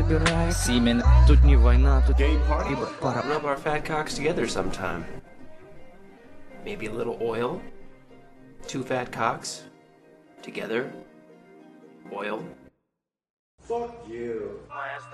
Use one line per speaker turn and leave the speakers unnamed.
собирает семена. Тут не война, тут
Gay party?
либо пара.
Rub our fat cocks together sometime. Maybe a little oil. 2 fat cocks. Together. Oil.
Fuck you.